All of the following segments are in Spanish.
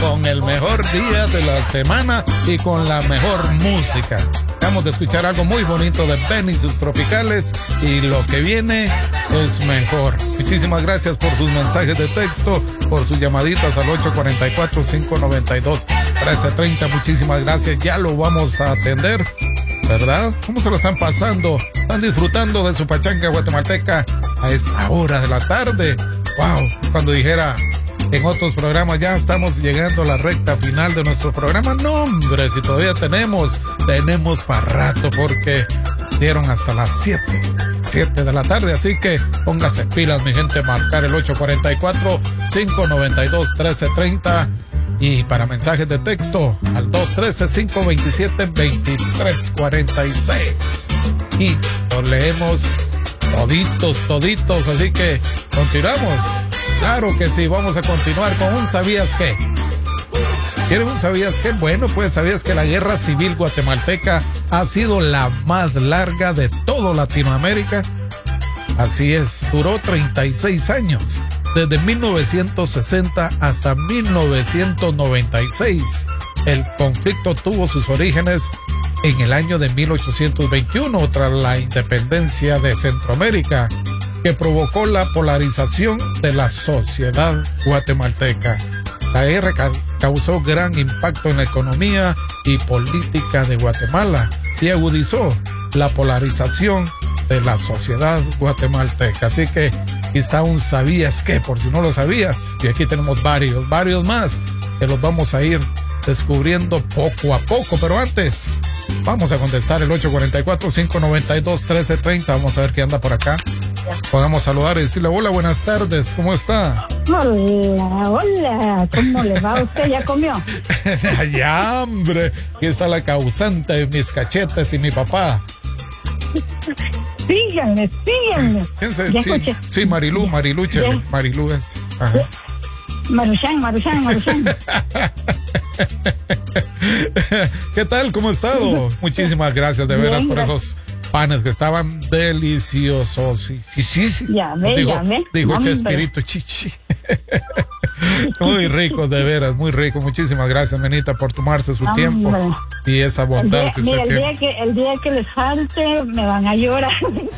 con el mejor día de la semana y con la mejor música. Acabamos de escuchar algo muy bonito de Benny y sus Tropicales, y lo que viene es mejor. Muchísimas gracias por sus mensajes de texto, por sus llamaditas al 844-592-1330. Muchísimas gracias, ya lo vamos a atender, ¿verdad? ¿Cómo se lo están pasando? ¿Están disfrutando de su pachanga guatemalteca a esta hora de la tarde? Wow, cuando dijera en otros programas ya estamos llegando a la recta final de nuestro programa. No, hombre, si todavía tenemos para rato, porque dieron hasta las 7 de la tarde, así que póngase pilas, mi gente, marcar el 844-592-1330 y para mensajes de texto al 213-527-2346 y los leemos toditos, así que continuamos. Claro que sí, vamos a continuar con un ¿sabías qué? ¿Quieres un sabías qué? Bueno, pues ¿sabías que la guerra civil guatemalteca ha sido la más larga de toda Latinoamérica? Así es, duró 36 años, desde 1960 hasta 1996. El conflicto tuvo sus orígenes en el año de 1821, tras la independencia de Centroamérica, que provocó la polarización de la sociedad guatemalteca. La guerra causó gran impacto en la economía y política de Guatemala y agudizó la polarización de la sociedad guatemalteca. Así que aquí está un ¿sabías qué? Por si no lo sabías. Y aquí tenemos varios más que los vamos a ir descubriendo poco a poco. Pero antes, vamos a contestar el 844-592-1330. Vamos a ver qué anda por acá. Podamos saludar y decirle: hola, buenas tardes, ¿cómo está? Hola, ¿cómo le va? ¿Usted ya comió? Ya, hombre, aquí está la causante de mis cachetes y mi papá. Síganme. Sí, Marilú es. Ajá. Maruchan. ¿Qué tal? ¿Cómo ha estado? Muchísimas gracias de veras por esos panes que estaban deliciosos. Sí. Ya ve. Dijo Chespirito, chichi. Muy rico, de veras, muy rico. Muchísimas gracias, Menita, por tomarse su tiempo y esa bondad que usted tiene. El día que les falte, me van a llorar.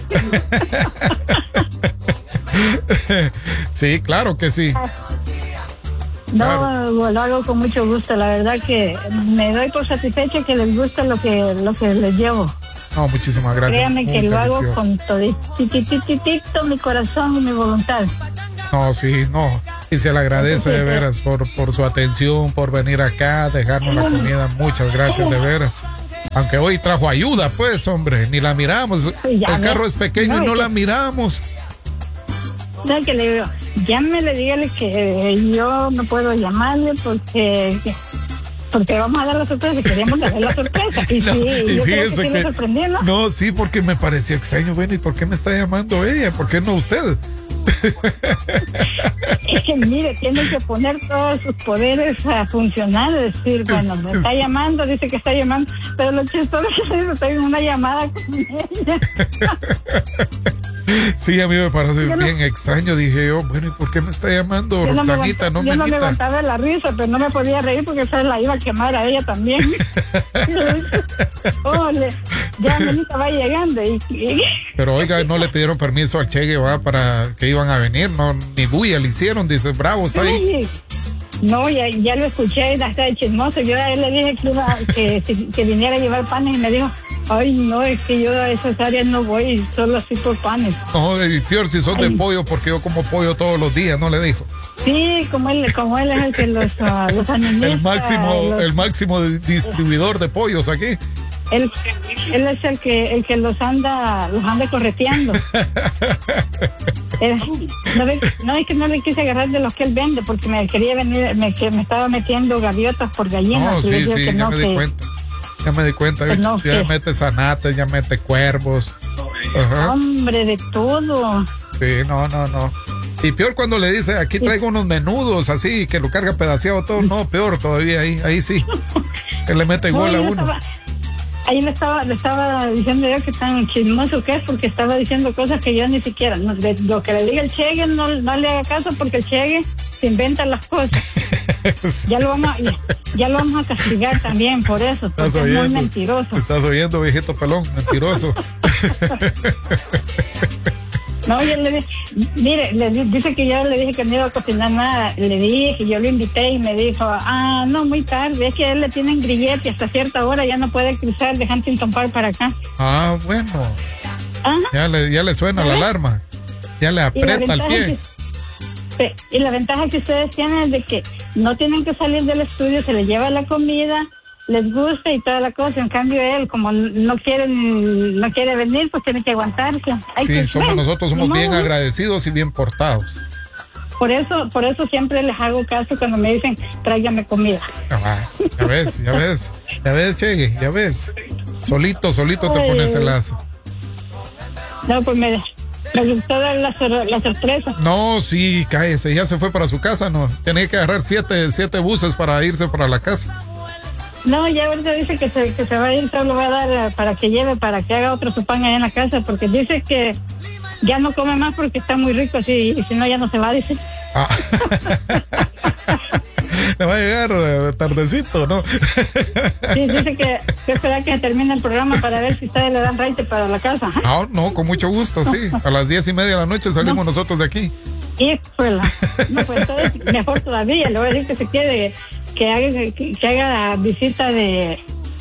Sí, claro que sí. No, claro. Lo hago con mucho gusto. La verdad que me doy por satisfecha que les gusta lo que les llevo. No, muchísimas gracias. Créanme que lo hago con toditititito mi corazón y mi voluntad. No, sí, no. Y se le agradece de veras por su atención, por venir acá, dejarnos la comida. Muchas gracias de veras. Aunque hoy trajo ayuda, pues, hombre, ni la miramos. El carro es pequeño y no la miramos. No, que le digo, llámele, dígale que yo no puedo llamarle porque vamos a dar la sorpresa, queríamos darle la sorpresa. Y no, sí, y yo creo que sí me sorprendió, ¿no? No, sí, porque me pareció extraño. Bueno, ¿y por qué me está llamando ella? ¿Por qué no usted? Es que mire, tienen que poner todos sus poderes a funcionar, es decir, bueno, me está llamando, dice que está llamando, pero lo chistoso es que estoy en una llamada con ella. Sí, a mí me pareció bien extraño. Dije yo, bueno, ¿y por qué me está llamando Rosanita? Yo no me levantaba de la risa, pero no me podía reír porque se la iba a quemar a ella también. Ya Menita va llegando. Pero oiga, no le pidieron permiso al Che Guevara para que iban a venir, no, ni bulla le hicieron. Dice, bravo, está ahí. No, ya lo escuché, está de chismoso. Yo a él le dije que viniera a llevar panes y me dijo, ay, no, es que yo a esas áreas no voy, solo así por panes. No, y peor si son de pollo, porque yo como pollo todos los días, ¿no le dijo? Sí, como él es el que los administra. El máximo distribuidor de pollos aquí. Él es el que los anda correteando. No, es que no le quise agarrar de los que él vende porque me quería venir, me estaba metiendo gaviotas por gallinas. No, sí, ya me di cuenta. Ya mete zanates, ya mete cuervos. Ajá. Hombre, de todo. Sí, no. Y peor cuando le dice, aquí traigo unos menudos así, que lo carga pedaceado todo. No, peor todavía, ahí sí. Que le mete gol a uno. Ahí le estaba diciendo yo que tan chismoso que es, porque estaba diciendo cosas que yo ni siquiera, de lo que le diga el Chegue no le haga caso, porque el Chegue se inventa las cosas. Ya lo vamos a castigar también por eso, porque es muy mentiroso. Estás oyendo, viejito pelón, mentiroso. No, yo le dije, mire, dice que yo le dije que no iba a cocinar nada. Le dije, yo lo invité y me dijo, no, muy tarde, es que a él le tienen grillete hasta cierta hora ya no puede cruzar de Huntington Park para acá. Bueno. Ya le suena la alarma, ya le aprieta el pie. Y la ventaja que ustedes tienen es de que no tienen que salir del estudio, se les lleva la comida, les gusta y toda la cosa. En cambio él, como no quiere venir, pues tiene que aguantarse. Nosotros somos bien agradecidos y bien portados. Por eso siempre les hago caso cuando me dicen tráigame comida. Ya ves, Che, ya ves. Solito te pones el lazo. No, pues me gustó la sorpresa. No, sí, cállese, ya se fue para su casa, no. Tenía que agarrar 7 buses para irse para la casa. No, ya ahorita dice que se va a ir, solo va a dar para que haga otro su pan allá en la casa, porque dice que ya no come más porque está muy rico así, y si no ya no se va, dice. Le va a llegar tardecito, ¿no? Sí, dice que espera que termine el programa para ver si ustedes le dan raite para la casa. No, con mucho gusto, sí. A las 10:30 de la noche salimos nosotros de aquí. No, pues entonces mejor todavía, le voy a decir que se quede, que haga visita de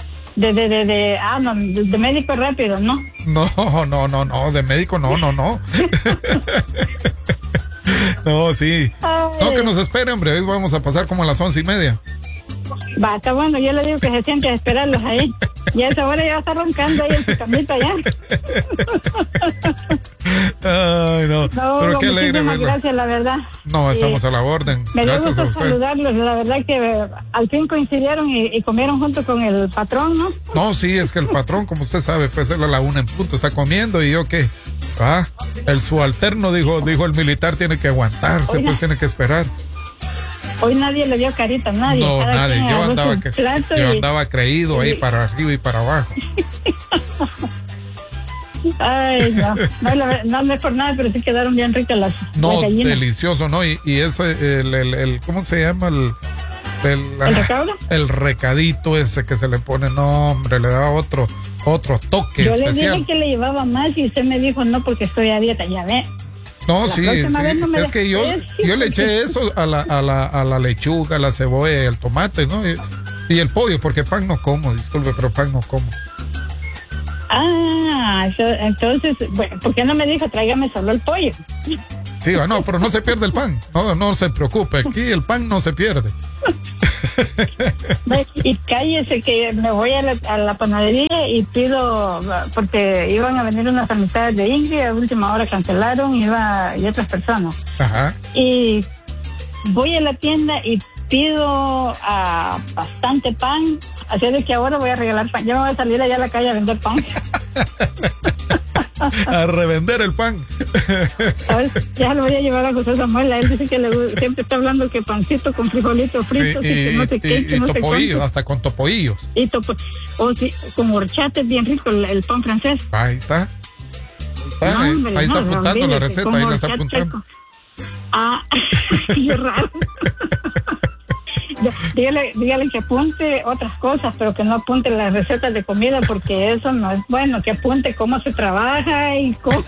médico rápido, ¿no? No, de médico no. No, sí. No, que nos espere, hombre. Hoy vamos a pasar como a las 11:30. Va, está bueno. Yo le digo que se siente a esperarlos ahí. Y a esa hora ya va a estar roncando ahí en su camita ya. Ay, no. Pero qué alegre, ¿verdad? Gracias, la verdad. No, estamos a la orden. Me dio Gracias a gusto usted. saludarlos. La verdad que al fin coincidieron y comieron junto con el patrón, ¿no? No, sí, es que el patrón, como usted sabe, pues él a la 1:00 está comiendo y yo qué. El subalterno dijo el militar tiene que aguantarse, pues tiene que esperar. Hoy nadie le dio carita, nadie. No, nadie. Yo andaba creído ahí para arriba y para abajo. Ay, no es por nada, pero sí quedaron bien ricas las gallinas. Delicioso, ¿no? Y ese, el ¿cómo se llama? ¿El recaudo? El recadito ese que se le pone, no, hombre, le da otro toque especial. Yo le dije que le llevaba más y usted me dijo no porque estoy a dieta, ya ve. No, sí, es que yo le eché eso a la lechuga, a la cebolla, el tomate, ¿no? Y el pollo, porque pan no como, disculpe, pero pan no como. Entonces, bueno, ¿por qué no me dijo tráigame solo el pollo? Sí, no, pero no se pierde el pan, no se preocupe, aquí el pan no se pierde. Y cállese que me voy a la panadería y pido, porque iban a venir unas amistades de Ingrid, a última hora cancelaron, y otras personas. Ajá. Y voy a la tienda y pido bastante pan, así de que ahora voy a regalar pan. Ya me voy a salir allá a la calle a vender pan. A revender el pan. ¿Sabes? Ya lo voy a llevar a José Samuel. Él dice que siempre está hablando que pancito con frijolitos fritos y que no sé qué, que no sé cuánto. Hasta con topoillos. Con horchata, bien rico el pan francés. Ahí está. Ahí está apuntando la receta, ahí la está apuntando. Qué raro. Dígale que apunte otras cosas, pero que no apunte las recetas de comida, porque eso no es bueno. Que apunte cómo se trabaja y cómo.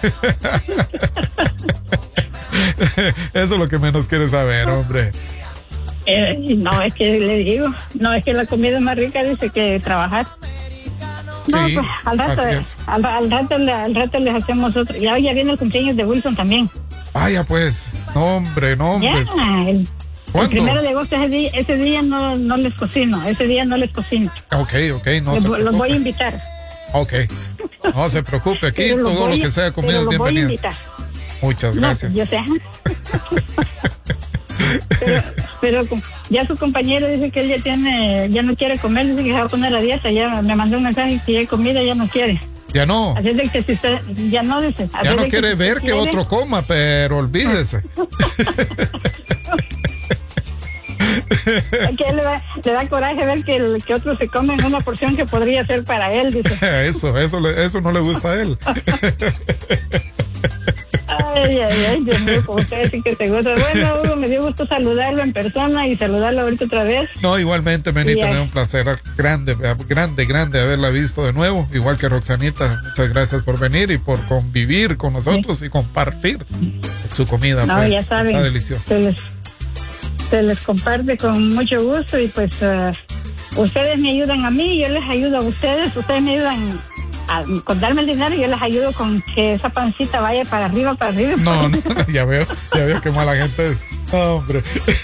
Eso es lo que menos quiere saber, hombre. No, es que le digo, es que la comida es más rica, dice, que trabajar. No, sí, pues al rato les hacemos otro. Ya viene el cumpleaños de Wilson también. Vaya pues, no hombre. ¿Cuándo? El 1 de agosto, ese día no les cocino. Ok, no se preocupe. Los voy a invitar. Ok, no se preocupe, aquí todo lo que sea comida es bienvenido. Muchas gracias. No, yo sé. pero ya su compañero dice que él ya no quiere comer, dice que se va a poner a dieta. Ya me mandó un mensaje que ya comida ya no quiere. Ya no. Así es de que si usted ya no dice. Ya no quiere ver que otro coma, pero olvídese. Que le da coraje ver que otros se comen una porción que podría ser para él, dice. Eso no le gusta a él. Ay, Dios mío, como ustedes sí que te gusta. Bueno, Hugo, me dio gusto saludarlo en persona y saludarlo ahorita otra vez. No, igualmente, Benita, me da un placer grande haberla visto de nuevo, igual que Roxanita. Muchas gracias por venir y por convivir con nosotros y compartir su comida. No, pues, ya saben, está deliciosa. Se les comparte con mucho gusto y pues ustedes me ayudan a mí, yo les ayudo a ustedes me ayudan con darme el dinero y yo les ayudo con que esa pancita vaya para arriba. No, ya veo qué mala gente es. No, hombre.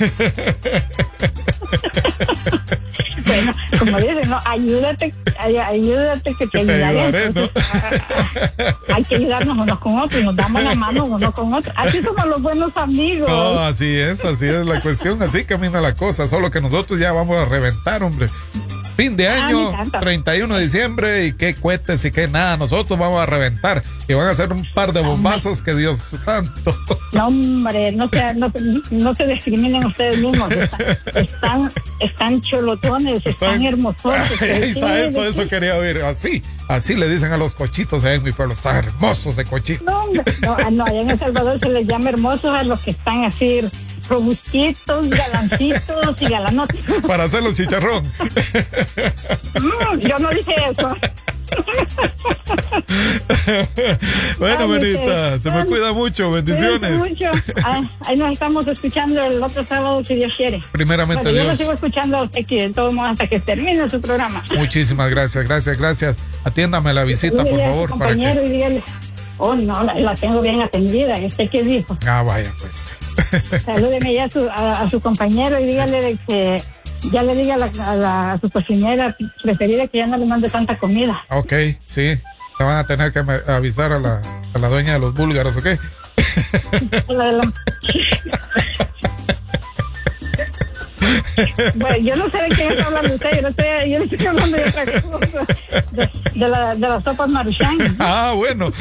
Bueno, como dicen, no, ayúdate que te ayudaré, ¿no? Hay que ayudarnos unos con otros, nos damos la mano unos con otros. Así somos los buenos amigos. No, así es la cuestión, así camina la cosa, solo que nosotros ya vamos a reventar, hombre. Fin de año, 31 de diciembre, y qué cohetes y qué nada, nosotros vamos a reventar y van a hacer un par de bombazos que Dios santo. No, hombre, no se discriminen ustedes mismos, están cholotones, están hermosos. Ahí está, eso quería oír, así le dicen a los cochitos en mi pueblo, están hermosos de cochitos. No, allá en El Salvador se les llama hermosos a los que están así robustitos, galancitos y galanotes. Para hacerlos chicharrón. Yo no dije eso. Bueno, Benita, se me cuida mucho, bendiciones. Ahí nos estamos escuchando el otro sábado, si Dios quiere. Primeramente, Dios. Dios. Yo lo sigo escuchando a usted aquí, de todo modo, hasta que termine su programa. Muchísimas gracias. Atiéndame la visita, por favor. Compañero, y dígale, no, la tengo bien atendida. ¿Y usted qué dijo? Vaya, pues. Salúdeme ya a su compañero y dígale de que ya le diga a su cocinera preferida que ya no le mande tanta comida. Ok, sí. Le van a tener que avisar a la dueña de los búlgaros, ¿ok? Bueno, yo no sé de quién está hablando usted, yo no estoy hablando de otra cosa, de las sopas Maruchan. Bueno.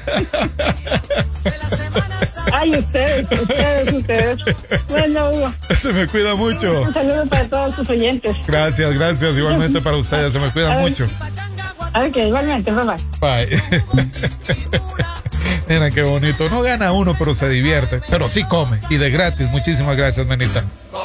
Ay, ustedes. Bueno, Hugo. Se me cuida mucho. Un saludo para todos sus oyentes. Gracias, igualmente para ustedes, se me cuidan mucho. Ok, igualmente, bye. Mira qué bonito, no gana uno, pero se divierte, pero sí come, y de gratis. Muchísimas gracias, Benita.